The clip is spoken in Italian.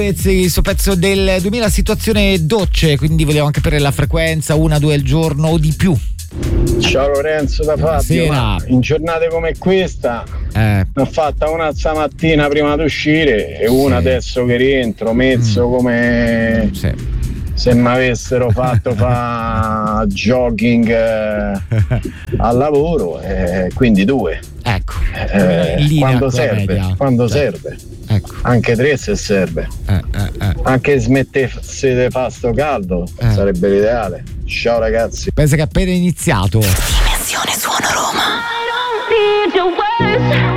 Questo pezzo del 2000, situazione docce, quindi volevo anche per la frequenza, 1-2 al giorno o di più. Ciao Lorenzo da Fabio, in giornate come questa ne ho fatta una stamattina prima di uscire e una adesso che rientro, mezzo come se mi avessero fatto fa jogging al lavoro, quindi 2. Ecco, quando serve. Ecco. Anche 3 se serve. Anche smettesse di fare sto caldo sarebbe l'ideale. Ciao ragazzi. Pensa che è appena iniziato. Dimensione Suono Roma.